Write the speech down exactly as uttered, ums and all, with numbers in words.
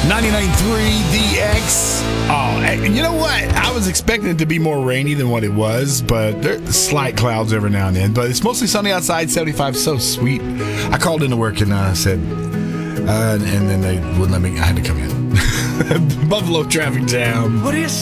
ninety-nine point three D X. Oh, and you know what? I was expecting it to be more rainy than what it was, but there's slight clouds every now and then. But it's mostly sunny outside, seventy-five, so sweet. I called into work and uh, said, uh, and then they wouldn't let me, I had to come in. Buffalo traffic jam. What do you say?